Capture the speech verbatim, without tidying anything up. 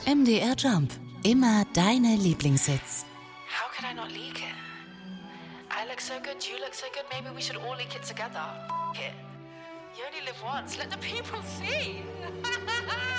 M D R Jump. Immer deine Lieblingshits. How could I not leak it? I look so good, you look so good, maybe we should all leak it together. F- it. You only live once, let the people see.